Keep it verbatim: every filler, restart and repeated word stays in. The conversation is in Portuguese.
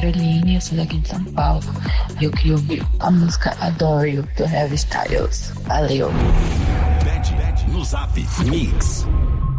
Caroline, eu sou daqui de São Paulo. Eu queria ouvir a música Adore You, do Harry Styles. Valeu! Pede no Zap Mix.